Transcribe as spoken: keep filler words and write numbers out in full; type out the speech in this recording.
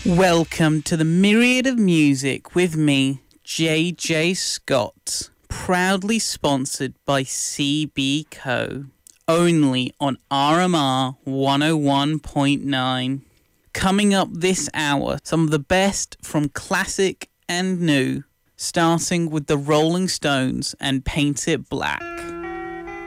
Welcome to the Myriad of Music with me, J J Scott, proudly sponsored by C B Co, only on R M R one oh one point nine. Coming up this hour, some of the best from classic and new, starting with the Rolling Stones and Paint It Black.